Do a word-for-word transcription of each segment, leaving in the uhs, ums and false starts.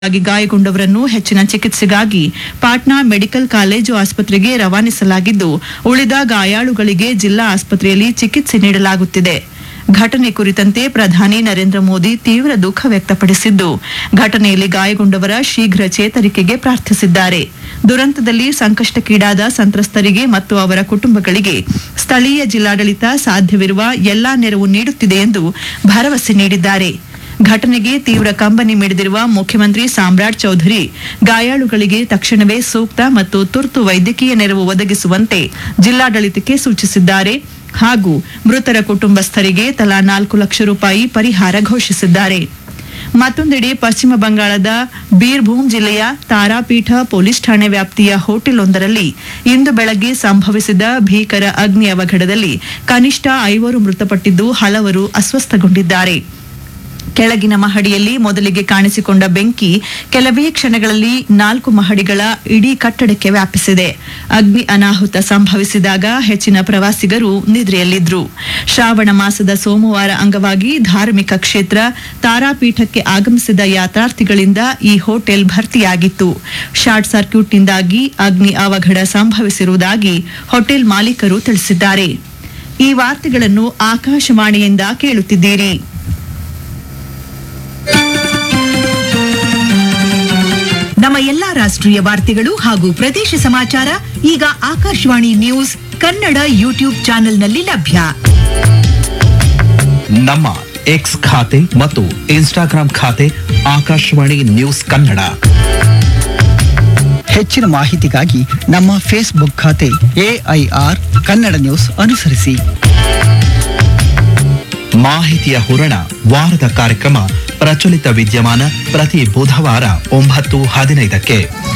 ಆಗಿ ಗಾಯಗೊಂಡವರನ್ನು ಹೆಚ್ಚಿನ ಚಿಕಿತ್ಸೆಗಾಗಿ ಪಾಟ್ನಾ ಮೆಡಿಕಲ್ ಕಾಲೇಜು ಆಸ್ಪತ್ರೆಗೆ ರವಾನಿಸಲಾಗಿದ್ದು ಉಳಿದ ಗಾಯಾಳುಗಳಿಗೆ ಜಿಲ್ಲಾ ಆಸ್ಪತ್ರೆಯಲ್ಲಿ ಚಿಕಿತ್ಸೆ ನೀಡಲಾಗುತ್ತಿದೆ. ಘಟನೆ ಕುರಿತಂತೆ ಪ್ರಧಾನಿ ನರೇಂದ್ರ ಮೋದಿ ತೀವ್ರ ದುಃಖ ವ್ಯಕ್ತಪಡಿಸಿದ್ದು ಘಟನೆಯಲ್ಲಿ ಗಾಯಗೊಂಡವರ ಶೀಘ್ರ ಚೇತರಿಕೆಗೆ ಪ್ರಾರ್ಥಿಸಿದ್ದಾರೆ. ದುರಂತದಲ್ಲಿ ಸಂಕಷ್ಟಕ್ಕೀಡಾದ ಸಂತ್ರಸ್ತರಿಗೆ ಮತ್ತು ಅವರ ಕುಟುಂಬಗಳಿಗೆ ಸ್ಥಳೀಯ ಜಿಲ್ಲಾಡಳಿತ ಸಾಧ್ಯವಿರುವ ಎಲ್ಲಾ ನೆರವು ನೀಡುತ್ತಿದೆ ಎಂದು ಭರವಸೆ ನೀಡಿದ್ದಾರೆ. ಘಟನೆಗೆ ತೀವ್ರ ಕಂಬನಿ ಮಿಡಿದಿರುವ ಮುಖ್ಯಮಂತ್ರಿ ಸಾಮ್ರಾಟ್ ಚೌಧರಿ ಗಾಯಾಳುಗಳಿಗೆ ತಕ್ಷಣವೇ ಸೂಕ್ತ ಮತ್ತು ತುರ್ತು ವೈದ್ಯಕೀಯ ನೆರವು ಒದಗಿಸುವಂತೆ ಜಿಲ್ಲಾಡಳಿತಕ್ಕೆ ಸೂಚಿಸಿದ್ದಾರೆ ಹಾಗೂ ಮೃತರ ಕುಟುಂಬಸ್ಥರಿಗೆ ತಲಾ ನಾಲ್ಕು ಲಕ್ಷ ರೂಪಾಯಿ ಪರಿಹಾರ ಘೋಷಿಸಿದ್ದಾರೆ. ಮತ್ತೊಂದೆಡೆ ಪಶ್ಚಿಮ ಬಂಗಾಳದ ಬೀರ್ಭೂಮ್ ಜಿಲ್ಲೆಯ ತಾರಾಪೀಠ ಪೊಲೀಸ್ ಠಾಣೆ ವ್ಯಾಪ್ತಿಯ ಹೋಟೆಲ್ವೊಂದರಲ್ಲಿ ಇಂದು ಬೆಳಗ್ಗೆ ಸಂಭವಿಸಿದ ಭೀಕರ ಅಗ್ನಿ ಅವಘಡದಲ್ಲಿ ಕನಿಷ್ಠ ಐವರು ಮೃತಪಟ್ಟಿದ್ದು ಹಲವರು ಅಸ್ವಸ್ಥಗೊಂಡಿದ್ದಾರೆ. ಕೆಳಗಿನ ಮಹಡಿಯಲ್ಲಿ ಮೊದಲಿಗೆ ಕಾಣಿಸಿಕೊಂಡ ಬೆಂಕಿ ಕೆಲವೇ ಕ್ಷಣಗಳಲ್ಲಿ ನಾಲ್ಕು ಮಹಡಿಗಳ ಇಡೀ ಕಟ್ಟಡಕ್ಕೆ ವ್ಯಾಪಿಸಿದೆ. ಅಗ್ನಿ ಅನಾಹುತ ಸಂಭವಿಸಿದಾಗ ಹೆಚ್ಚಿನ ಪ್ರವಾಸಿಗರು ನಿದ್ರೆಯಲ್ಲಿದ್ದರು. ಶ್ರಾವಣ ಮಾಸದ ಸೋಮವಾರ ಅಂಗವಾಗಿ ಧಾರ್ಮಿಕ ಕ್ಷೇತ್ರ ತಾರಾಪೀಠಕ್ಕೆ ಆಗಮಿಸಿದ ಯಾತ್ರಾರ್ಥಿಗಳಿಂದ ಈ ಹೋಟೆಲ್ ಭರ್ತಿಯಾಗಿತ್ತು. ಶಾರ್ಟ್ ಸರ್ಕ್ಯೂಟ್ನಿಂದಾಗಿ ಅಗ್ನಿ ಅವಘಡ ಸಂಭವಿಸಿರುವುದಾಗಿ ಹೋಟೆಲ್ ಮಾಲೀಕರು ತಿಳಿಸಿದ್ದಾರೆ. ಈ ವಾರ್ತೆಗಳನ್ನು ಆಕಾಶವಾಣಿಯಿಂದ ಕೇಳುತ್ತಿದ್ದೀರಿ. ನಮ್ಮ ಎಲ್ಲಾ ರಾಷ್ಟ್ರೀಯ ವಾರ್ತೆಗಳು ಹಾಗೂ ಪ್ರದೇಶ ಸಮಾಚಾರ ಈಗ ಆಕಾಶವಾಣಿ ನ್ಯೂಸ್ ಕನ್ನಡ ಯೂಟ್ಯೂಬ್ ಚಾನೆಲ್ನಲ್ಲಿ ಲಭ್ಯ. ನಮ್ಮ ಎಕ್ಸ್ ಖಾತೆ ಮತ್ತು ಇನ್ಸ್ಟಾಗ್ರಾಂ ಖಾತೆ ಆಕಾಶವಾಣಿ ನ್ಯೂಸ್ ಕನ್ನಡ. ಹೆಚ್ಚಿನ ಮಾಹಿತಿಗಾಗಿ ನಮ್ಮ ಫೇಸ್ಬುಕ್ ಖಾತೆ ಎಐಆರ್ ಕನ್ನಡ ನ್ಯೂಸ್ ಅನುಸರಿಸಿ. ಮಾಹಿತಿಯ ಹೂರಣ ವಾರದ ಕಾರ್ಯಕ್ರಮ ಪ್ರಚಲಿತ ವಿದ್ಯಮಾನ ಪ್ರತಿ ಬುಧವಾರ ಒಂಬತ್ತು ಹದಿನೈದಕ್ಕೆ.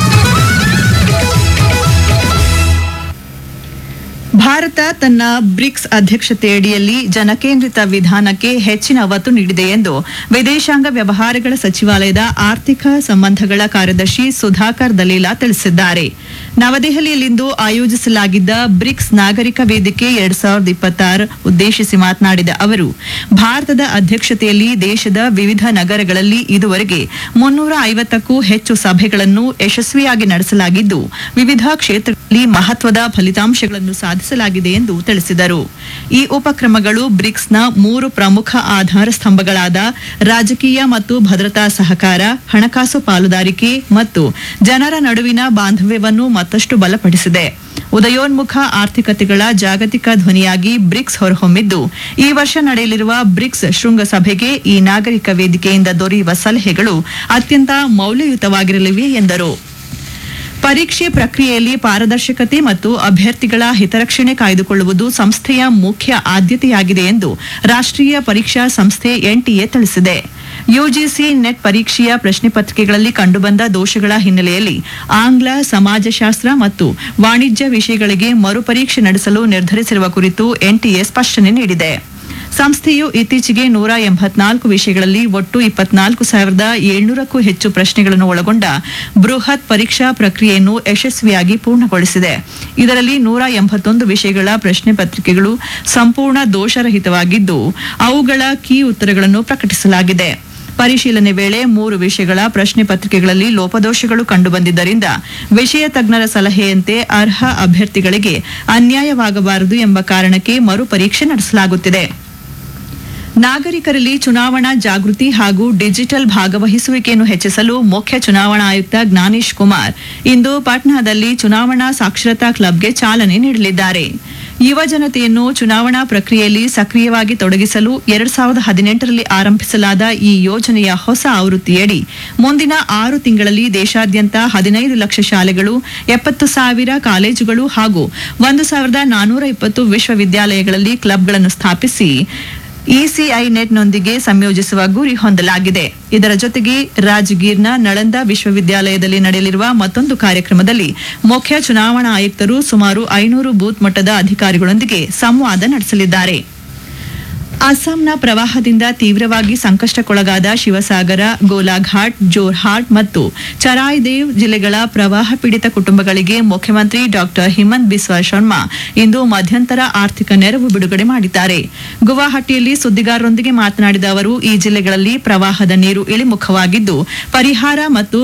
ಭಾರತ ತನ್ನ ಬ್ರಿಕ್ಸ್ ಅಧ್ಯಕ್ಷತೆಯಡಿಯಲ್ಲಿ ಜನಕೇಂದ್ರಿತ ವಿಧಾನಕ್ಕೆ ಹೆಚ್ಚಿನ ಒತ್ತು ನೀಡಿದೆ ಎಂದು ವಿದೇಶಾಂಗ ವ್ಯವಹಾರಗಳ ಸಚಿವಾಲಯದ ಆರ್ಥಿಕ ಸಂಬಂಧಗಳ ಕಾರ್ಯದರ್ಶಿ ಸುಧಾಕರ್ ದಲೀಲಾ ತಿಳಿಸಿದ್ದಾರೆ. ನವದೆಹಲಿಯಲ್ಲಿಂದು ಆಯೋಜಿಸಲಾಗಿದ್ದ ಬ್ರಿಕ್ಸ್ ನಾಗರಿಕ ವೇದಿಕೆ ಎರಡ್ ಸಾವಿರದ ಇಪ್ಪತ್ತಾರು ಉದ್ದೇಶಿಸಿ ಮಾತನಾಡಿದ ಅವರು, ಭಾರತದ ಅಧ್ಯಕ್ಷತೆಯಲ್ಲಿ ದೇಶದ ವಿವಿಧ ನಗರಗಳಲ್ಲಿ ಇದುವರೆಗೆ ಮುನ್ನೂರ ಐವತ್ತಕ್ಕೂ ಹೆಚ್ಚು ಸಭೆಗಳನ್ನು ಯಶಸ್ವಿಯಾಗಿ ನಡೆಸಲಾಗಿದ್ದು ವಿವಿಧ ಕ್ಷೇತ್ರಗಳಲ್ಲಿ ಮಹತ್ವದ ಫಲಿತಾಂಶಗಳನ್ನು ಸಾಧಿಸಲಾಗಿದೆ ಎಂದು ತಿಳಿಸಿದರು. ಈ ಉಪಕ್ರಮಗಳು ಬ್ರಿಕ್ಸ್ನ ಮೂರು ಪ್ರಮುಖ ಆಧಾರ ಸ್ತಂಭಗಳಾದ ರಾಜಕೀಯ ಮತ್ತು ಭದ್ರತಾ ಸಹಕಾರ, ಹಣಕಾಸು ಪಾಲುದಾರಿಕೆ ಮತ್ತು ಜನರ ನಡುವಿನ ಬಾಂಧವ್ಯವನ್ನು ಮತ್ತಷ್ಟು ಬಲಪಡಿಸಿದೆ. ಉದಯೋನ್ಮುಖ ಆರ್ಥಿಕತೆಗಳ ಜಾಗತಿಕ ಧ್ವನಿಯಾಗಿ ಬ್ರಿಕ್ಸ್ ಹೊರಹೊಮ್ಮಿದ್ದು ಈ ವರ್ಷ ನಡೆಯಲಿರುವ ಬ್ರಿಕ್ಸ್ ಶೃಂಗಸಭೆಗೆ ಈ ನಾಗರಿಕ ವೇದಿಕೆಯಿಂದ ದೊರೆಯುವ ಸಲಹೆಗಳು ಅತ್ಯಂತ ಮೌಲ್ಯಯುತವಾಗಿರಲಿವೆ ಎಂದರು. ಪರೀಕ್ಷೆ ಪ್ರಕ್ರಿಯೆಯಲ್ಲಿ ಪಾರದರ್ಶಕತೆ ಮತ್ತು ಅಭ್ಯರ್ಥಿಗಳ ಹಿತರಕ್ಷಣೆ ಕಾಯ್ದುಕೊಳ್ಳುವುದು ಸಂಸ್ಥೆಯ ಮುಖ್ಯ ಆದ್ಯತೆಯಾಗಿದೆ ಎಂದು ರಾಷ್ಟ್ರೀಯ ಪರೀಕ್ಷಾ ಸಂಸ್ಥೆ ಎನ್ಟಿಎ ತಿಳಿಸಿದೆ. ಯುಜಿಸಿ ನೆಟ್ ಪರೀಕ್ಷೆಯ ಪ್ರಶ್ನೆ ಪತ್ರಿಕೆಗಳಲ್ಲಿ ಕಂಡುಬಂದ ದೋಷಗಳ ಹಿನ್ನೆಲೆಯಲ್ಲಿ ಆಂಗ್ಲ, ಸಮಾಜಶಾಸ್ತ್ರ ಮತ್ತು ವಾಣಿಜ್ಯ ವಿಷಯಗಳಿಗೆ ಮರುಪರೀಕ್ಷೆ ನಡೆಸಲು ನಿರ್ಧರಿಸಿರುವ ಕುರಿತು ಎನ್ಟಿಎ ಸ್ಪಷ್ಟನೆ ನೀಡಿದೆ. ಸಂಸ್ಥೆಯು ಇತ್ತೀಚೆಗೆ ನೂರ ಎಂಬತ್ನಾಲ್ಕು ವಿಷಯಗಳಲ್ಲಿ ಒಟ್ಟು ಇಪ್ಪತ್ನಾಲ್ಕು ಸಾವಿರದ ಏಳ್ನೂರಕ್ಕೂ ಹೆಚ್ಚು ಪ್ರಶ್ನೆಗಳನ್ನು ಒಳಗೊಂಡ ಬೃಹತ್ ಪರೀಕ್ಷಾ ಪ್ರಕ್ರಿಯೆಯನ್ನು ಯಶಸ್ವಿಯಾಗಿ ಪೂರ್ಣಗೊಳಿಸಿದೆ. ಇದರಲ್ಲಿ ನೂರ ಎಂಬತ್ತೊಂದು ವಿಷಯಗಳ ಪ್ರಶ್ನೆ ಪತ್ರಿಕೆಗಳು ಸಂಪೂರ್ಣ ದೋಷರಹಿತವಾಗಿದ್ದು ಅವುಗಳ ಕೀ ಉತ್ತರಗಳನ್ನು ಪ್ರಕಟಿಸಲಾಗಿದೆ. ಪರಿಶೀಲನೆ ವೇಳೆ ಮೂರು ವಿಷಯಗಳ ಪ್ರಶ್ನೆ ಪತ್ರಿಕೆಗಳಲ್ಲಿ ಲೋಪದೋಷಗಳು ಕಂಡುಬಂದಿದ್ದರಿಂದ ವಿಷಯ ತಜ್ಞರ ಸಲಹೆಯಂತೆ ಅರ್ಹ ಅಭ್ಯರ್ಥಿಗಳಿಗೆ ಅನ್ಯಾಯವಾಗಬಾರದು ಎಂಬ ಕಾರಣಕ್ಕೆ ಮರುಪರೀಕ್ಷೆ ನಡೆಸಲಾಗುತ್ತಿದೆ. ನಾಗರಿಕರಲ್ಲಿ ಚುನಾವಣಾ ಜಾಗೃತಿ ಹಾಗೂ ಡಿಜಿಟಲ್ ಭಾಗವಹಿಸುವಿಕೆಯನ್ನು ಹೆಚ್ಚಿಸಲು ಮುಖ್ಯ ಚುನಾವಣಾ ಆಯುಕ್ತ ಜ್ಞಾನೇಶ್ ಕುಮಾರ್ ಇಂದು ಪಾಟ್ನಾದಲ್ಲಿ ಚುನಾವಣಾ ಸಾಕ್ಷರತಾ ಕ್ಲಬ್ಗೆ ಚಾಲನೆ ನೀಡಲಿದ್ದಾರೆ. ಯುವ ಜನತೆಯನ್ನು ಚುನಾವಣಾ ಪ್ರಕ್ರಿಯೆಯಲ್ಲಿ ಸಕ್ರಿಯವಾಗಿ ತೊಡಗಿಸಲು ಎರಡ್ ಸಾವಿರದ ಹದಿನೆಂಟರಲ್ಲಿ ಆರಂಭಿಸಲಾದ ಈ ಯೋಜನೆಯ ಹೊಸ ಆವೃತ್ತಿಯಡಿ ಮುಂದಿನ ಆರು ತಿಂಗಳಲ್ಲಿ ದೇಶಾದ್ಯಂತ ಹದಿನೈದು ಲಕ್ಷ ಶಾಲೆಗಳು, ಎಪ್ಪತ್ತು ಸಾವಿರ ಕಾಲೇಜುಗಳು ಹಾಗೂ ಒಂದು ಸಾವಿರದ ನಾನೂರ ಇಪ್ಪತ್ತು ವಿಶ್ವವಿದ್ಯಾಲಯಗಳಲ್ಲಿ ಕ್ಲಬ್ಗಳನ್ನು ಸ್ಥಾಪಿಸಿ ಇಸಿಐ ನೆಟ್ನೊಂದಿಗೆ ಸಂಯೋಜಿಸುವ ಗುರಿ ಹೊಂದಲಾಗಿದೆ. ಇದರ ಜೊತೆಗೆ ರಾಜಗೀರ್ನ ನಳಂದ ವಿಶ್ವವಿದ್ಯಾಲಯದಲ್ಲಿ ನಡೆಯಲಿರುವ ಮತ್ತೊಂದು ಕಾರ್ಯಕ್ರಮದಲ್ಲಿ ಮುಖ್ಯ ಚುನಾವಣಾ ಆಯುಕ್ತರು ಸುಮಾರು ಐನೂರು ಬೂತ್ ಮಟ್ಟದ ಅಧಿಕಾರಿಗಳೊಂದಿಗೆ ಸಂವಾದ ನಡೆಸಲಿದ್ದಾರೆ. ಅಸ್ಸಾಂನ ಪ್ರವಾಹದಿಂದ ತೀವ್ರವಾಗಿ ಸಂಕಷ್ಟಕ್ಕೊಳಗಾದ ಶಿವಸಾಗರ, ಗೋಲಾಘಾಟ್, ಜೋರ್ಹಾಟ್ ಮತ್ತು ಚರಾಯ್ದೇವ್ ಜಿಲ್ಲೆಗಳ ಪ್ರವಾಹ ಪೀಡಿತ ಕುಟುಂಬಗಳಿಗೆ ಮುಖ್ಯಮಂತ್ರಿ ಡಾಕ್ಟರ್ ಹಿಮಂತ್ ಬಿಸ್ವಾ ಶರ್ಮಾ ಇಂದು ಮಧ್ಯಂತರ ಆರ್ಥಿಕ ನೆರವು ಬಿಡುಗಡೆ ಮಾಡಿದ್ದಾರೆ. ಗುವಾಹಟಿಯಲ್ಲಿ ಸುದ್ದಿಗಾರರೊಂದಿಗೆ ಮಾತನಾಡಿದ ಅವರು, ಈ ಜಿಲ್ಲೆಗಳಲ್ಲಿ ಪ್ರವಾಹದ ನೀರು ಇಳಿಮುಖವಾಗಿದ್ದು ಪರಿಹಾರ ಮತ್ತು